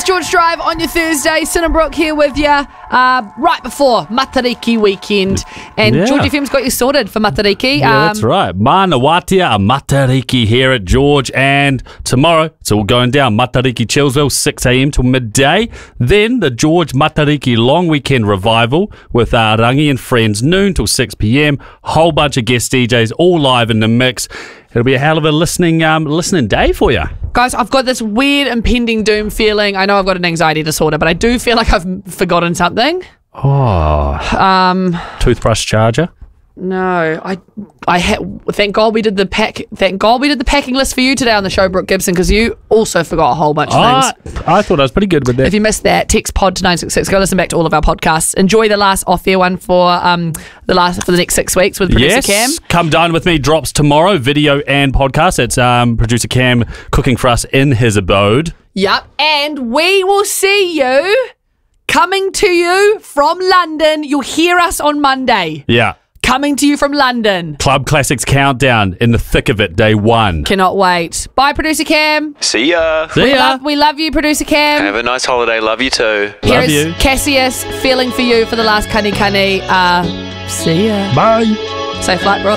George Drive on your Thursday. Brooke here with you right before Matariki weekend. And George FM's got you sorted for Matariki. Yeah, that's right. Mana watia a Matariki here at George. And tomorrow, it's all going down. Matariki Chillsville, 6 a.m. till midday. Then the George Matariki long weekend revival with Rangi and Friends, noon till 6 p.m. Whole bunch of guest DJs all live in the mix. It'll be a hell of a listening day for you. Guys, I've got this weird impending doom feeling. I know I've got an anxiety disorder, but I do feel like I've forgotten something. Toothbrush charger. No, thank God we did the packing list for you today on the show, Brooke Gibson, because you also forgot a whole bunch of things. I thought I was pretty good with that. If you missed that, text pod to 966. Go listen back to all of our podcasts. Enjoy the last off-air one for the next 6 weeks with producer Cam. Come Dine With Me drops tomorrow, video and podcast. It's producer Cam cooking for us in his abode. Yep, and we will see you coming to you from London. You'll hear us on Monday. Yeah. Coming to you from London. Club Classics Countdown, in the thick of it, day one. Cannot wait. Bye, producer Cam. See ya. We love you, producer Cam. Have a nice holiday. Love you too. Here's Cassius feeling for you for the last Kani Kani. See ya. Bye. Safe flight, Brooke.